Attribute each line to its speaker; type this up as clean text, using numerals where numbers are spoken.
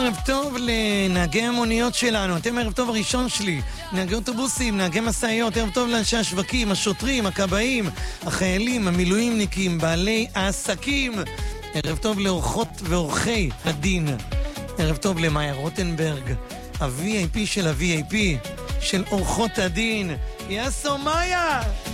Speaker 1: ערב טוב לנהגי המוניות שלנו, אתם ערב טוב הראשון שלי, נהגי אוטובוסים, נהגי מסעיות, ערב טוב לאנשי השווקים, השוטרים, הכבאים, החיילים, המילואימניקים, בעלי העסקים, ערב טוב לאורחות ואורחי הדין, ערב טוב למאיה רוטנברג, ה-VIP של ה-VIP של אורחות הדין. יאסו מאיה!